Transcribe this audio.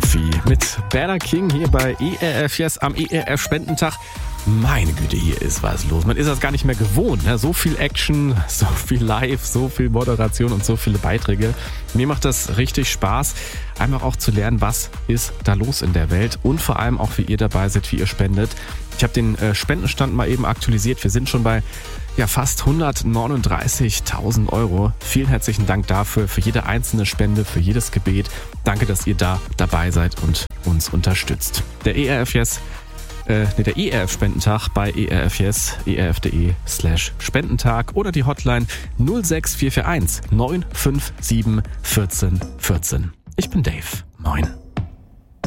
Murphy mit Banner King hier bei ERF Yes am ERF Spendentag. Meine Güte, hier ist was los. Man ist das gar nicht mehr gewohnt. Ne? So viel Action, so viel Live, so viel Moderation und so viele Beiträge. Mir macht das richtig Spaß, einfach auch zu lernen, was ist da los in der Welt und vor allem auch, wie ihr dabei seid, wie ihr spendet. Ich habe den Spendenstand mal eben aktualisiert. Wir sind schon bei fast 139.000 Euro. Vielen herzlichen Dank dafür, für jede einzelne Spende, für jedes Gebet. Danke, dass ihr da dabei seid und uns unterstützt. Der ERF Spendentag bei ERF Yes, erf.de/Spendentag oder die Hotline 06441 957 14 14. Ich bin Dave. Moin.